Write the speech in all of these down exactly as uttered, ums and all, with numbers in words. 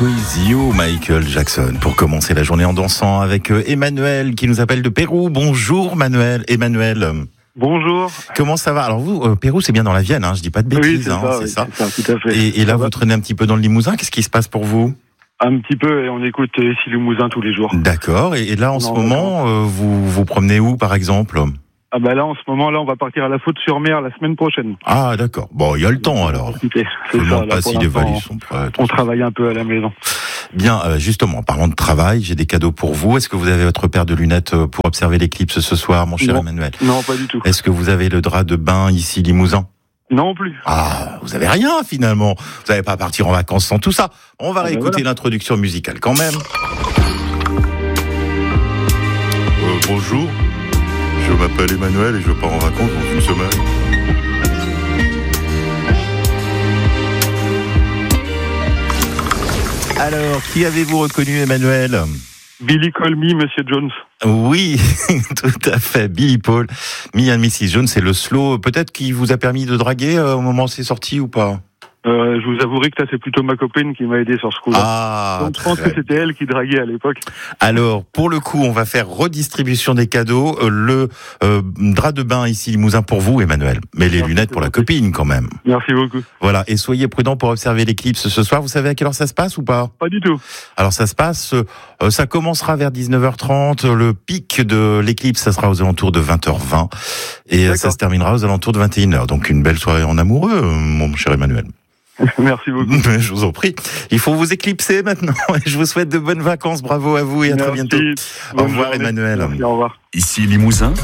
With You, Michael Jackson, pour commencer la journée en dansant avec Emmanuel qui nous appelle de Pérou. Bonjour Manuel, Emmanuel. Bonjour. Comment ça va? Alors vous, euh, Pérou, c'est bien dans la Vienne, hein, je dis pas de bêtises, oui, c'est, hein, ça, c'est, oui, ça. c'est ça, tout à fait. Et, et là, ça vous va. traînez un petit peu dans le Limousin, qu'est-ce qui se passe pour vous? Un petit peu, et on écoute ici Limousin tous les jours. D'accord, et, et là en Non, ce moment, euh, vous vous promenez où par exemple? Ah bah là, en ce moment, là, on va partir à la Faute-sur-Mer la semaine prochaine. Ah d'accord, bon, il y a le temps alors. Écoutez, Je c'est ne ça, demande là, pas pour si les l'instant, valises sont prêtes. on travaille un peu à la maison. Bien, euh, justement, en parlant de travail, j'ai des cadeaux pour vous. Est-ce que vous avez votre paire de lunettes euh, pour observer l'éclipse ce soir, mon cher Non. Emmanuel? Non, pas du tout. Est-ce que vous avez le drap de bain ici Limousin? Non plus. Ah, vous avez rien finalement. Vous n'allez pas partir en vacances sans tout ça. On va Ah ben réécouter voilà. l'introduction musicale quand même. Euh, bonjour, je m'appelle Emmanuel et je pars en vacances dans une semaine. Alors, qui avez-vous reconnu, Emmanuel? Billy Colby, Monsieur Jones. Oui, tout à fait. Billy Paul, Me and missus Jones, c'est le slow. Peut-être qui vous a permis de draguer euh, au moment où c'est sorti ou pas? Euh, je vous avouerai que ça, c'est plutôt ma copine qui m'a aidé sur ce coup-là. Ah, Donc, je pense très que c'était elle qui draguait à l'époque. Alors, pour le coup, on va faire redistribution des cadeaux. Euh, Le euh, drap de bain ici, Limousin, pour vous, Emmanuel. Mais les Merci lunettes pour la beaucoup. copine, quand même. Merci beaucoup. Voilà. Et soyez prudents pour observer l'éclipse ce soir. Vous savez à quelle heure ça se passe ou pas? Pas du tout. Alors, ça se passe, euh, ça commencera vers dix-neuf heures trente. Le pic de l'éclipse, ça sera aux alentours de vingt heures vingt. Et euh, D'accord. ça se terminera aux alentours de vingt et une heures. Donc, une belle soirée en amoureux, euh, mon cher Emmanuel. Merci beaucoup. Je vous en prie. Il faut vous éclipser maintenant. Et je vous souhaite de bonnes vacances. Bravo à vous et à très Merci. bientôt. Au Bonne revoir, journée. Emmanuel. Merci, au revoir. Ici Limousin,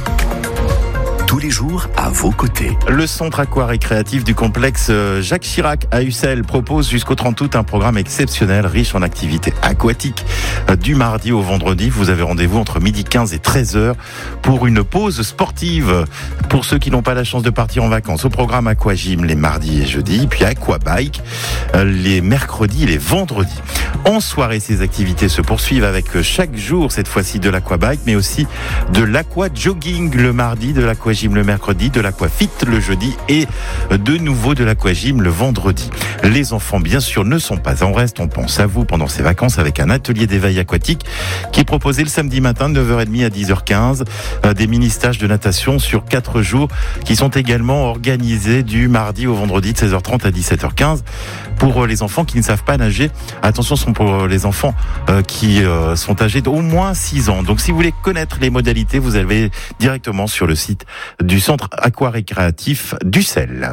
tous les jours à vos côtés. Le centre aqua récréatif du complexe Jacques Chirac à Ussel propose jusqu'au trente août un programme exceptionnel riche en activités aquatiques. Du mardi au vendredi, vous avez rendez-vous entre midi quinze et treize heures pour une pause sportive. Pour ceux qui n'ont pas la chance de partir en vacances, au programme Aquagym les mardis et jeudis, puis Aquabike les mercredis et les vendredis. En soirée, ces activités se poursuivent avec chaque jour, cette fois-ci de l'aquabike, mais aussi de l'aquajogging le mardi, de l'aquagym le mercredi, de l'aquafit le jeudi et de nouveau de l'aquagym le vendredi. Les enfants, bien sûr, ne sont pas en reste. On pense à vous pendant ces vacances avec un atelier d'éveil aquatique qui est proposé le samedi matin de neuf heures trente à dix heures quinze. Des mini-stages de natation sur quatre jours qui sont également organisés du mardi au vendredi de seize heures trente à dix-sept heures quinze. Pour les enfants qui ne savent pas nager, attention, ce sont pour les enfants euh, qui euh, sont âgés d'au moins six ans. Donc si vous voulez connaître les modalités, vous allez directement sur le site du centre aquarécréatif d'Ussel.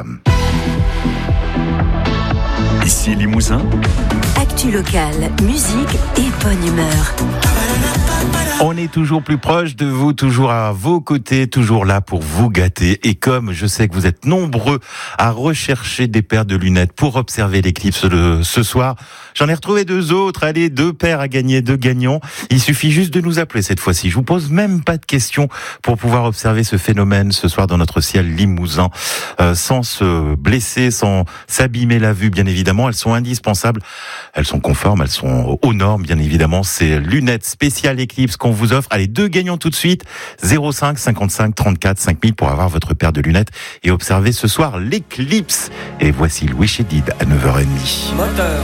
Ici Limousin, Actu locale, musique et bonne humeur. On est toujours plus proche de vous, toujours à vos côtés, toujours là pour vous gâter. Et comme je sais que vous êtes nombreux à rechercher des paires de lunettes pour observer l'éclipse de ce soir, j'en ai retrouvé deux autres. Allez, deux paires à gagner, deux gagnants. Il suffit juste de nous appeler cette fois-ci. Je vous pose même pas de questions pour pouvoir observer ce phénomène ce soir dans notre ciel limousin, euh, sans se blesser, sans s'abîmer la vue, bien évidemment. Elles sont indispensables, elles sont conformes, elles sont aux normes, bien évidemment. C'est lunettes spéciales éclipse qu'on vous offre. Allez, deux gagnants tout de suite. zéro cinq cinquante-cinq trente-quatre cinq mille pour avoir votre paire de lunettes et observer ce soir l'éclipse. Et voici Louis Chédid à neuf heures trente. Moteur.